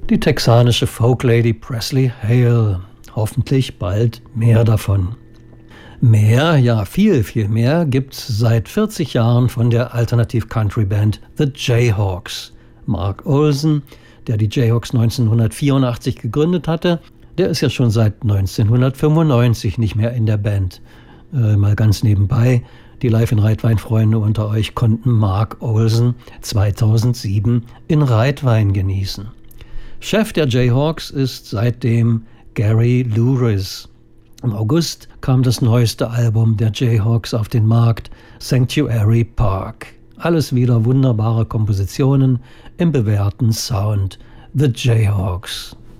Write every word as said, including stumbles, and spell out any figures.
Die texanische Folklady Presley Hale. Hoffentlich bald mehr davon. Mehr, ja viel, viel mehr gibt's seit vierzig Jahren von der Alternativ-Country-Band The Jayhawks. Mark Olson, der die Jayhawks neunzehnhundertvierundachtzig gegründet hatte, der ist ja schon seit neunzehnhundertfünfundneunzig nicht mehr in der Band. Äh, mal ganz nebenbei, die Live in Reitwein-Freunde unter euch konnten Mark Olson zweitausendsieben in Reitwein genießen. Chef der Jayhawks ist seitdem Gary Louris. Im August kam das neueste Album der Jayhawks auf den Markt, Sanctuary Park. Alles wieder wunderbare Kompositionen im bewährten Sound. The Jayhawks.